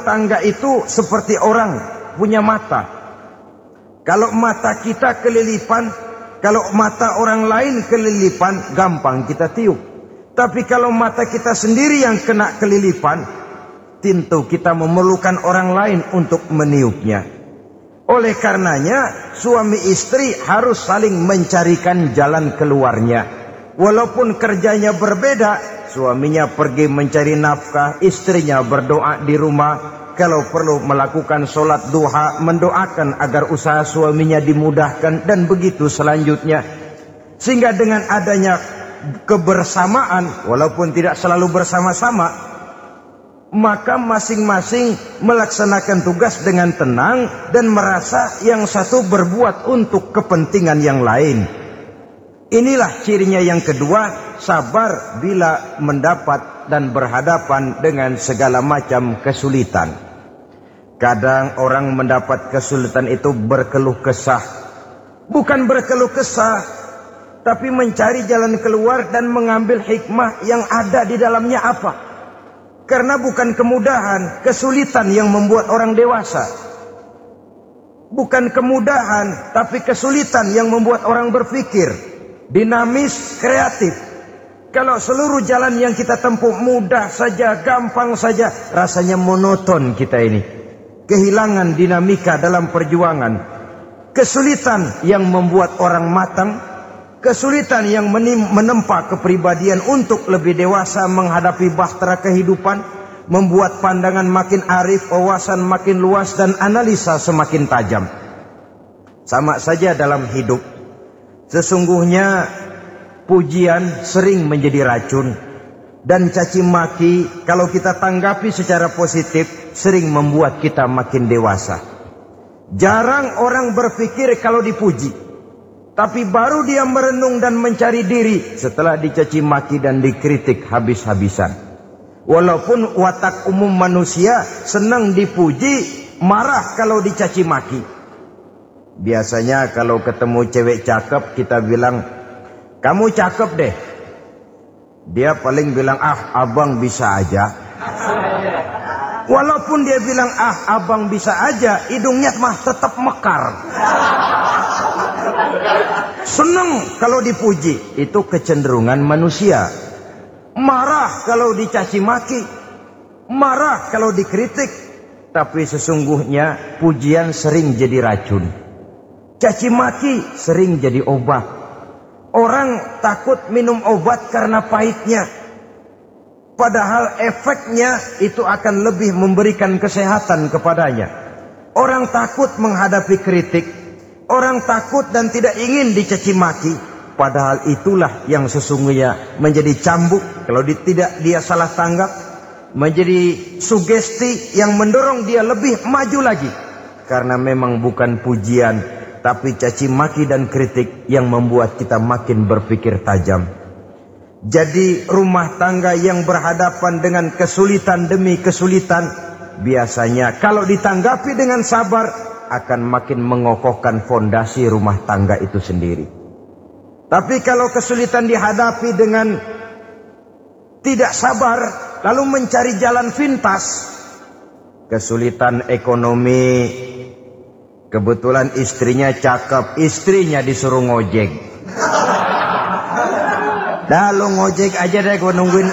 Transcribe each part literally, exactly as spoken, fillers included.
tangga itu seperti orang punya mata. Kalau mata kita kelilipan, kalau mata orang lain kelilipan, gampang kita tiup. Tapi kalau mata kita sendiri yang kena kelilipan, tentu kita memerlukan orang lain untuk meniupnya. Oleh karenanya, suami istri harus saling mencarikan jalan keluarnya. Walaupun kerjanya berbeda, suaminya pergi mencari nafkah, istrinya berdoa di rumah. Kalau perlu melakukan sholat duha, mendoakan agar usaha suaminya dimudahkan, dan begitu selanjutnya. Sehingga dengan adanya kebersamaan, walaupun tidak selalu bersama-sama, maka masing-masing melaksanakan tugas dengan tenang dan merasa yang satu berbuat untuk kepentingan yang lain. Inilah cirinya yang kedua, sabar bila mendapat dan berhadapan dengan segala macam kesulitan. Kadang orang mendapat kesulitan itu berkeluh kesah. Bukan berkeluh kesah, tapi mencari jalan keluar dan mengambil hikmah yang ada di dalamnya apa. Karena bukan kemudahan, kesulitan yang membuat orang dewasa. Bukan kemudahan, tapi kesulitan yang membuat orang berpikir, dinamis, kreatif. Kalau seluruh jalan yang kita tempuh mudah saja, gampang saja, rasanya monoton kita ini. Kehilangan dinamika dalam perjuangan. Kesulitan yang membuat orang matang, kesulitan yang menempa kepribadian untuk lebih dewasa menghadapi bahtera kehidupan, membuat pandangan makin arif, wawasan makin luas, dan analisa semakin tajam. Sama saja dalam hidup. Sesungguhnya pujian sering menjadi racun, dan caci maki kalau kita tanggapi secara positif sering membuat kita makin dewasa. Jarang orang berpikir kalau dipuji, tapi baru dia merenung dan mencari diri setelah dicaci maki dan dikritik habis-habisan. Walaupun watak umum manusia senang dipuji, marah kalau dicaci maki. Biasanya kalau ketemu cewek cakep kita bilang, kamu cakep deh. Dia paling bilang, ah abang bisa aja. Walaupun dia bilang, ah abang bisa aja, hidungnya mah tetap mekar. Senang kalau dipuji, itu kecenderungan manusia. Marah kalau dicaci maki, marah kalau dikritik. Tapi sesungguhnya pujian sering jadi racun, caci maki sering jadi obat. Orang takut minum obat karena pahitnya, padahal efeknya itu akan lebih memberikan kesehatan kepadanya. Orang takut menghadapi kritik, orang takut dan tidak ingin dicaci maki, padahal itulah yang sesungguhnya menjadi cambuk kalau tidak dia salah tanggap, menjadi sugesti yang mendorong dia lebih maju lagi. Karena memang bukan pujian, tapi caci maki dan kritik yang membuat kita makin berpikir tajam. Jadi rumah tangga yang berhadapan dengan kesulitan demi kesulitan, biasanya kalau ditanggapi dengan sabar akan makin mengokohkan fondasi rumah tangga itu sendiri. Tapi kalau kesulitan dihadapi dengan tidak sabar, lalu mencari jalan pintas, kesulitan ekonomi, kebetulan istrinya cakep, istrinya disuruh ngojek. Dah lu ngojek aja deh, gue nungguin.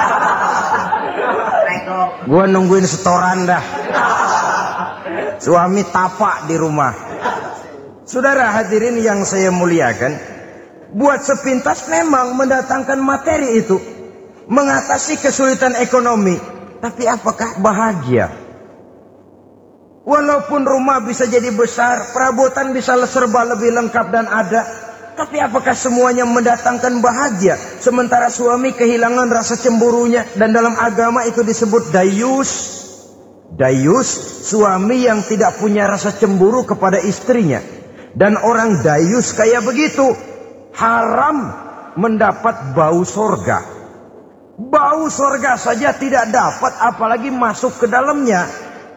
Gue nungguin setoran dah. Suami tapak di rumah. Saudara hadirin yang saya muliakan, buat sepintas memang mendatangkan materi itu, mengatasi kesulitan ekonomi. Tapi apakah bahagia? Walaupun rumah bisa jadi besar, perabotan bisa serba lebih lengkap dan ada, tapi apakah semuanya mendatangkan bahagia? Sementara suami kehilangan rasa cemburunya, dan dalam agama itu disebut dayus. Dayus, suami yang tidak punya rasa cemburu kepada istrinya. Dan orang dayus kayak begitu, haram mendapat bau sorga. Bau sorga saja tidak dapat, apalagi masuk ke dalamnya.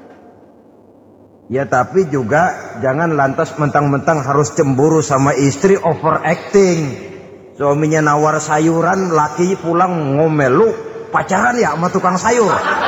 Ya tapi juga jangan lantas mentang-mentang harus cemburu sama istri, overacting. Suaminya nawar sayuran, laki pulang ngomel, lu pacaran ya sama tukang sayur.